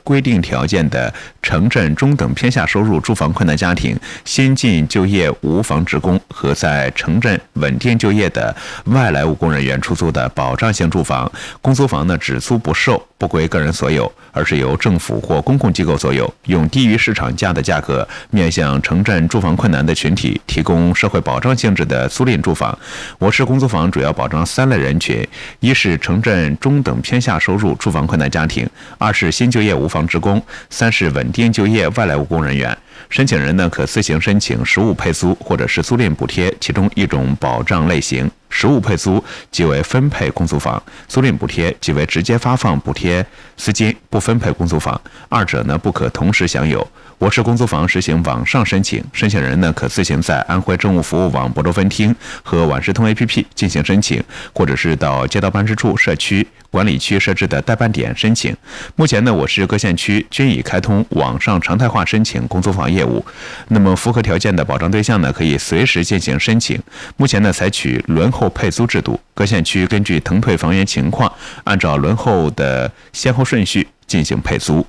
规定条件的城镇中等偏下收入住房困难家庭、新进就业无房职工和在城镇稳定就业的外来务工人员出租的保障性住房，公租房呢只租不售，不归个人所有，而是由政府或公共机构所有，用低于市场价的价格面向城镇住房困难的群体提供社会保障性质的租赁住房。我市公租房主要保障3类人群：一是城镇中等偏下收入住房困难家庭；二是新就业无房职工；三是稳定就业外来务工人员。申请人呢可自行申请实物配租或者是租赁补贴其中一种保障类型。实物配租即为分配公租房，租赁补贴即为直接发放补贴资金不分配公租房，二者呢不可同时享有。我市公租房实行网上申请，申请人呢可自行在安徽政务服务网亳州分厅和晚市通 APP 进行申请，或者是到街道办事处、社区管理区设置的代办点申请。目前呢，我市各县区均已开通网上常态化申请公租房业务。那么符合条件的保障对象呢，可以随时进行申请。目前呢，采取轮候配租制度，各县区根据腾退房源情况，按照轮候的先后顺序进行配租。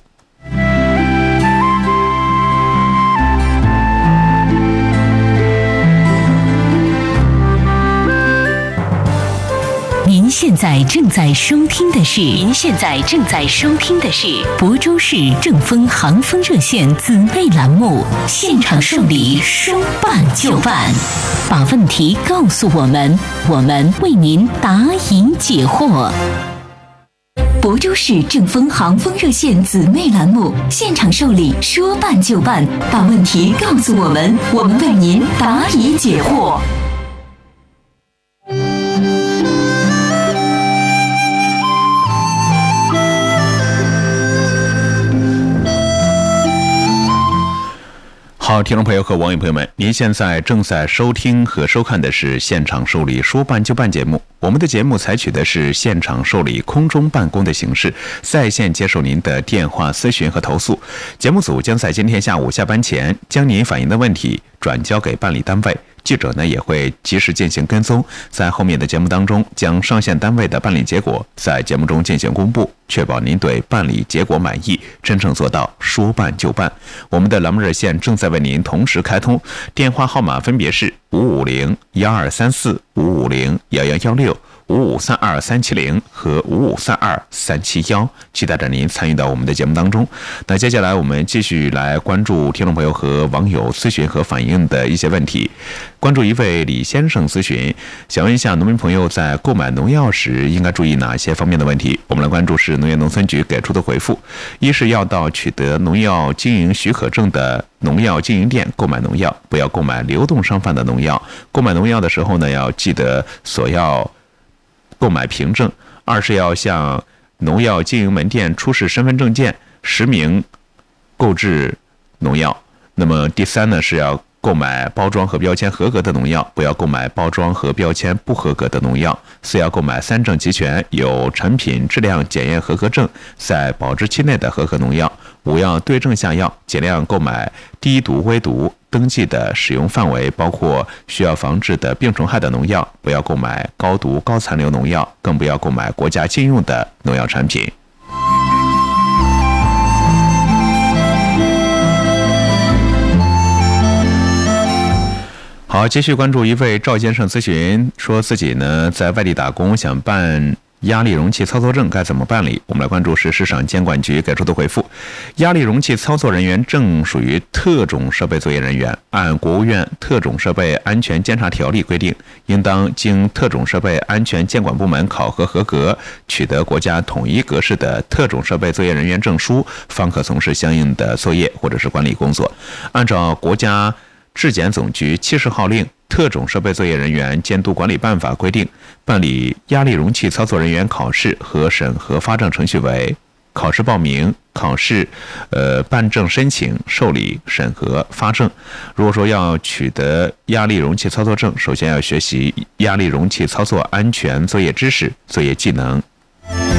您现在正在收听的是亳州市政风航风热线姊妹栏目《现场受理，说办就办》，把问题告诉我们，我们为您答疑解惑。亳州市政风航风热线姊妹栏目《现场受理，说办就办》，把问题告诉我们，我们为您答疑解惑。 好，听众朋友和网友朋友们，您现在正在收听和收看的是现场受理说办就办节目。我们的节目采取的是现场受理空中办公的形式，在线接受您的电话咨询和投诉。节目组将在今天下午下班前将您反映的问题转交给办理单位，记者呢也会及时进行跟踪，在后面的节目当中将上线单位的办理结果在节目中进行公布，确保您对办理结果满意，真正做到说办就办。我们的栏目热线正在为您同时开通，电话号码分别是550-1234、550-1116、5532370和5532371，期待着您参与到我们的节目当中。那接下来我们继续来关注听众朋友和网友咨询和反映的一些问题。关注一位李先生咨询，想问一下农民朋友在购买农药时应该注意哪些方面的问题？我们来关注是农业农村局给出的回复：一是要到取得农药经营许可证的农药经营店购买农药，不要购买流动商贩的农药。购买农药的时候呢，要记得索要购买凭证。二是要向农药经营门店出示身份证件，实名购置农药。那么第三呢，是要购买包装和标签合格的农药，不要购买包装和标签不合格的农药。四要购买3证齐全、有产品质量检验合格证、在保质期内的合格农药。五要对症下药，尽量购买低毒、微毒、登记的使用范围包括需要防治的病虫害的农药，不要购买高毒、高残留农药，更不要购买国家禁用的农药产品。好，继续关注一位赵先生咨询，说自己呢在外地打工，想办压力容器操作证该怎么办理？我们来关注是市场监管局给出的回复：压力容器操作人员证属于特种设备作业人员，按国务院特种设备安全监察条例规定，应当经特种设备安全监管部门考核合格，取得国家统一格式的特种设备作业人员证书，方可从事相应的作业或者是管理工作。按照国家质检总局70号令《特种设备作业人员监督管理办法》规定，办理压力容器操作人员考试和审核发证程序为：考试报名、考试、办证申请、受理、审核、发证。如果说要取得压力容器操作证，首先要学习压力容器操作安全作业知识、作业技能。